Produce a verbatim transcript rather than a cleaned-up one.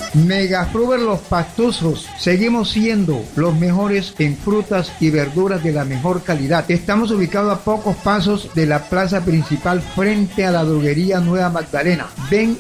Megafruber Los Pastusos, seguimos siendo los mejores en frutas y verduras de la mejor calidad. Estamos ubicados a pocos pasos de la plaza principal frente a la droguería Nueva Magdalena. Ven